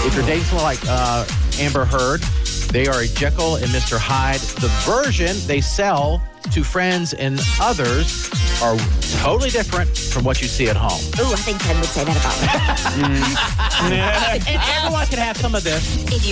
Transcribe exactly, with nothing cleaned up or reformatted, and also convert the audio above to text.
If you're dating someone like uh, Amber Heard, they are a Jekyll and Mister Hyde. The version they sell to friends and others are totally different from what you see at home. Ooh, I think Ken would say that about me. And everyone can have some of this. If you